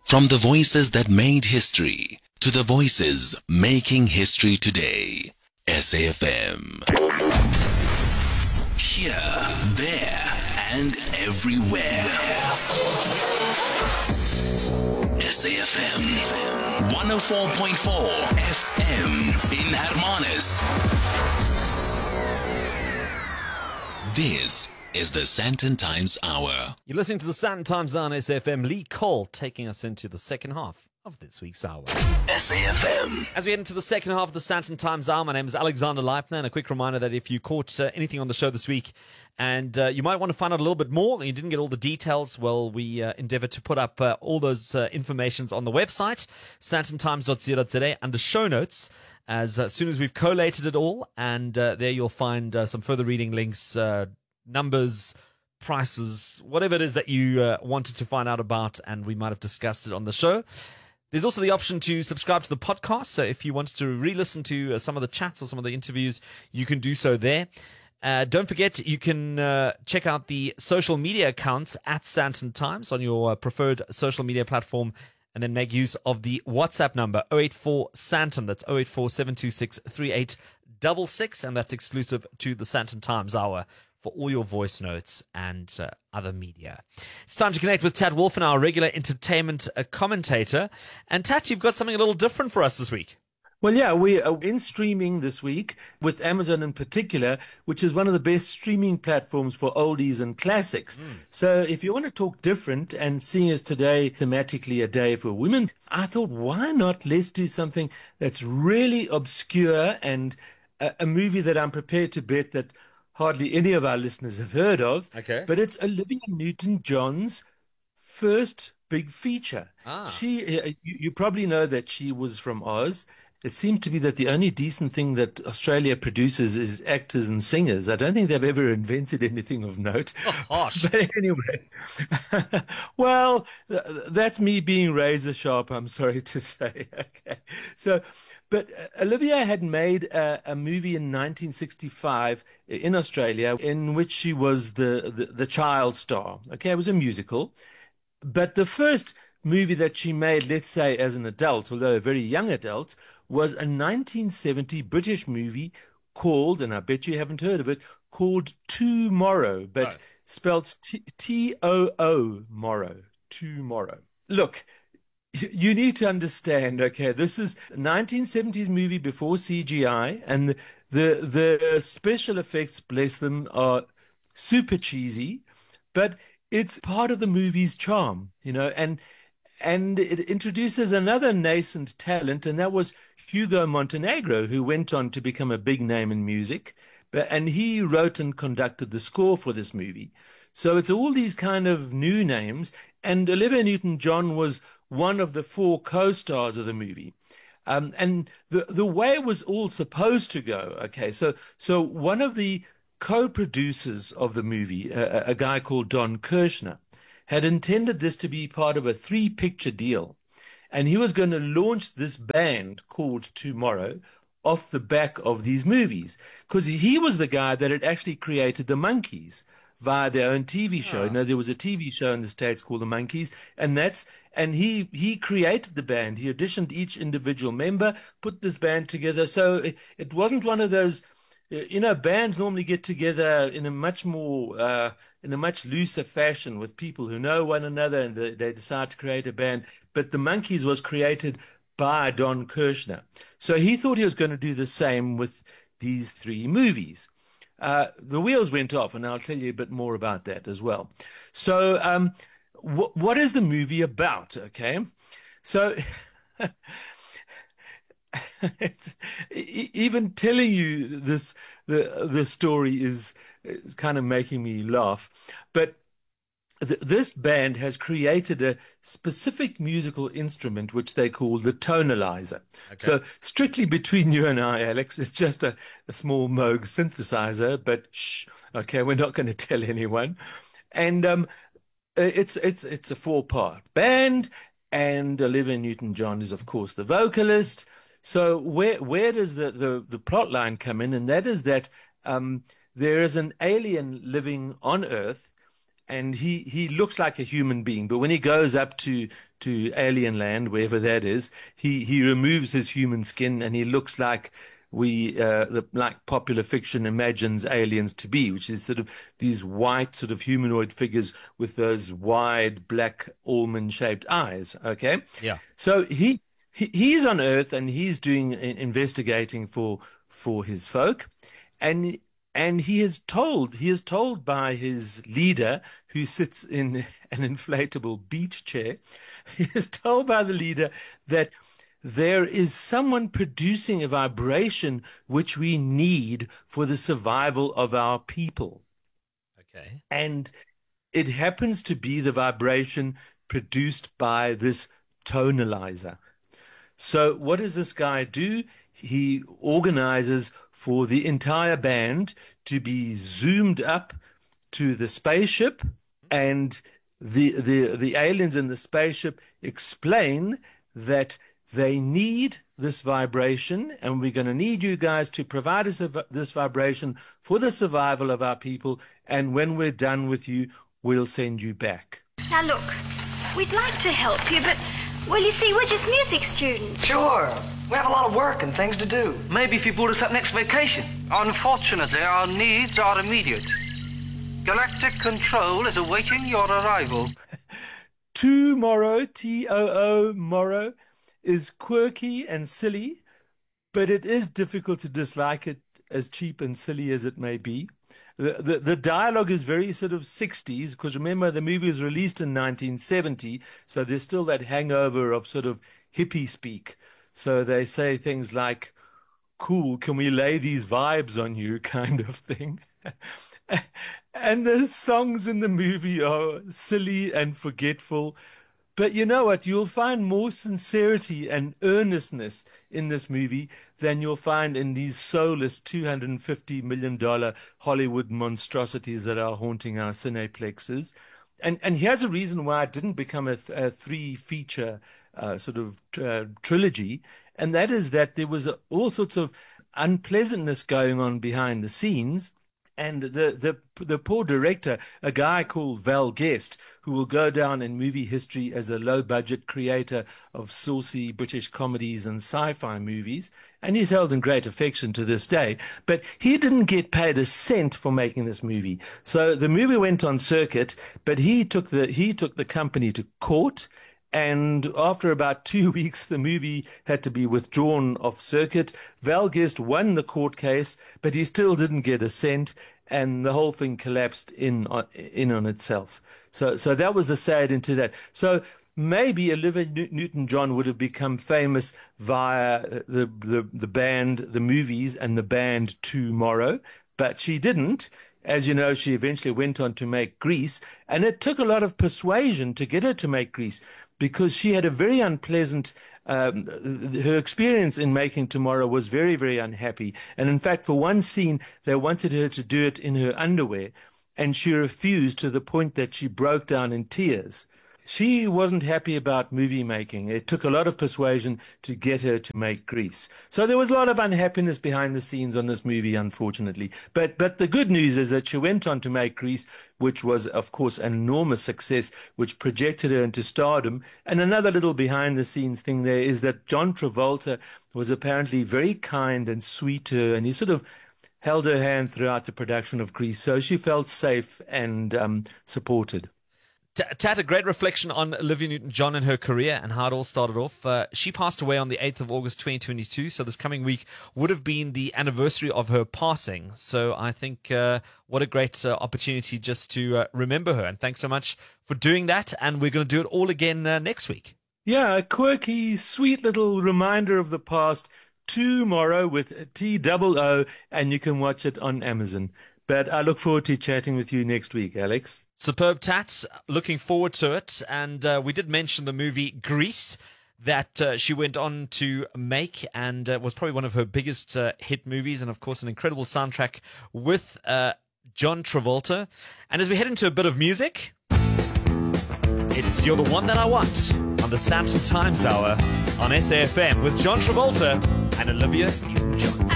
From the voices that made history to the voices making history today. SAFM. Here, there, and everywhere. SAFM 104.4 FM in Hermanus. This is the Sandton Times Hour. You're listening to the Sandton Times Hour on SAFM. Lee Cole taking us into the second half of this week's hour. SAFM. As we head into the second half of the Sandton Times Hour, my name is Alexander Leipner, and a quick reminder that if you caught anything on the show this week and you might want to find out a little bit more and you didn't get all the details, well, we endeavor to put up all those informations on the website, sandtontimes.co.za, under show notes. As soon as we've collated it all, and there you'll find some further reading links, numbers, prices, whatever it is that you wanted to find out about, and we might have discussed it on the show. There's also the option to subscribe to the podcast, so if you wanted to re-listen to some of the chats or some of the interviews, you can do so there. Don't forget, you can check out the social media accounts at Sandton Times on your preferred social media platform, and then make use of the WhatsApp number 084 Sandton. That's 084 726 3866, and that's exclusive to the Sandton Times Hour for all your voice notes and other media. It's time to connect with Tat Wolfen, our regular entertainment commentator. And Tat, you've got something a little different for us this week. Well, yeah, we are in streaming this week with Amazon in particular, which is one of the best streaming platforms for oldies and classics. So if you want to talk different, and seeing as today thematically a day for women, I thought, why not let's do something that's really obscure and a movie that I'm prepared to bet that hardly any of our listeners have heard of. Okay. But it's Olivia Newton-John's first big feature. You probably know that she was from Oz. It seemed to be that the only decent thing that Australia produces is actors and singers. I don't think they've ever invented anything of note. But anyway, well, that's me being razor sharp, I'm sorry to say. Okay. So, but Olivia had made a movie in 1965 in Australia in which she was the child star. Okay, it was a musical. But the first movie that she made, let's say as an adult, although a very young adult, was a 1970 British movie called, and I bet you haven't heard of it, called Tomorrow, but spelled T-O-O, Morrow, Tomorrow. Look, you need to understand, okay, this is a 1970s movie before CGI, and the special effects, bless them, are super cheesy, but it's part of the movie's charm, you know, and it introduces another nascent talent, and that was Hugo Montenegro, who went on to become a big name in music, and he wrote and conducted the score for this movie. So it's all these kind of new names, and Olivia Newton-John was one of the 4 co-stars of the movie. And the way it was all supposed to go, okay, so one of the co-producers of the movie, a guy called Don Kirshner, had intended this to be part of a 3-picture deal. And he was going to launch this band called Tomorrow off the back of these movies. Because he was the guy that had actually created the Monkees via their own TV show. You know, there was a TV show in the States called the Monkees, and he created the band. He auditioned each individual member, put this band together. So it wasn't one of those, you know, bands normally get together in a much more, in a much looser fashion with people who know one another, and they decide to create a band. But the Monkees was created by Don Kirshner. So he thought he was going to do the same with these 3 movies. The wheels went off, and I'll tell you a bit more about that as well. So what is the movie about, okay? So it's, even telling you this, the story is kind of making me laugh. But this band has created a specific musical instrument which they call the tonalizer. Okay. So strictly between you and I, Alex, it's just a small Moog synthesizer, but shh, okay, we're not going to tell anyone. And it's a 4-part band, and Olivia Newton-John is, of course, the vocalist. So where does the plot line come in? And that is that there is an alien living on Earth, and he looks like a human being. But when he goes up to alien land, wherever that is, he removes his human skin and he looks like like popular fiction imagines aliens to be, which is sort of these white sort of humanoid figures with those wide black almond-shaped eyes. Okay, Yeah. so he's on Earth and he's doing investigating for his folk, and he is told by his leader, who sits in an inflatable beach chair, he is told by the leader that there is someone producing a vibration which we need for the survival of our people. Okay. And it happens to be the vibration produced by this tonalizer. So what does this guy do? He organizes for the entire band to be zoomed up to the spaceship, and the aliens in the spaceship explain that they need this vibration, and we're going to need you guys to provide us this vibration for the survival of our people, and when we're done with you, we'll send you back. Now look, we'd like to help you, but, well, you see, we're just music students. Sure. We have a lot of work and things to do. Maybe if you brought us up next vacation. Unfortunately, our needs are immediate. Galactic Control is awaiting your arrival. Tomorrow, T-O-O, Morrow, is quirky and silly, but it is difficult to dislike it, as cheap and silly as it may be. The dialogue is very sort of 60s, because remember, the movie was released in 1970, so there's still that hangover of sort of hippie speak. So they say things like, cool, can we lay these vibes on you, kind of thing. And the songs in the movie are silly and forgetful. But you know what? You'll find more sincerity and earnestness in this movie than you'll find in these soulless $250 million Hollywood monstrosities that are haunting our cineplexes. And here's a reason why it didn't become a three-feature trilogy, and that is that there was all sorts of unpleasantness going on behind the scenes. And the poor director, a guy called Val Guest, who will go down in movie history as a low-budget creator of saucy British comedies and sci-fi movies, and he's held in great affection to this day, but he didn't get paid a cent for making this movie. So the movie went on circuit, but he took the company to court. And after about 2 weeks, the movie had to be withdrawn off circuit. Val Guest won the court case, but he still didn't get a cent, and the whole thing collapsed in on itself. So that was the sad end to that. So maybe Olivia Newton-John would have become famous via the band, the movies, and the band Tomorrow, but she didn't. As you know, she eventually went on to make Grease, and it took a lot of persuasion to get her to make Grease, because she had a very unpleasant, her experience in making Tomorrow was very, very unhappy. And in fact, for one scene, they wanted her to do it in her underwear, and she refused to the point that she broke down in tears. She wasn't happy about movie making. It took a lot of persuasion to get her to make Grease. So there was a lot of unhappiness behind the scenes on this movie, unfortunately. But the good news is that she went on to make Grease, which was, of course, an enormous success, which projected her into stardom. And another little behind-the-scenes thing there is that John Travolta was apparently very kind and sweet to her, and he sort of held her hand throughout the production of Grease, so she felt safe and supported. Tat, a great reflection on Olivia Newton-John and her career and how it all started off. She passed away on the 8th of August 2022, so this coming week would have been the anniversary of her passing. So I think what a great opportunity just to remember her. And thanks so much for doing that, and we're going to do it all again next week. Yeah, a quirky, sweet little reminder of the past, Tomorrow with T-O-O, and you can watch it on Amazon. But I look forward to chatting with you next week, Alex. Superb, Tat. Looking forward to it. And we did mention the movie Grease that she went on to make, and was probably one of her biggest hit movies, and of course an incredible soundtrack with John Travolta. And as we head into a bit of music, it's You're the One That I Want on the Samson Times Hour on SAFM with John Travolta and Olivia Newton-John.